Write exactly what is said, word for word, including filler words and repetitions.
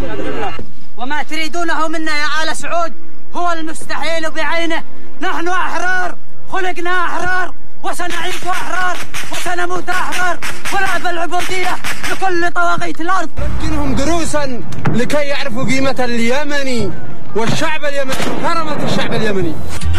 وما تريدونه منا يا آل سعود هو المستحيل بعينه. نحن أحرار، خلقنا أحرار، وسنعيش أحرار، وسنموت أحرار، ونعب العبودية لكل طواغيت الأرض. نمكنهم دروسا لكي يعرفوا قيمة اليمني والشعب اليمني وكرامة الشعب اليمني.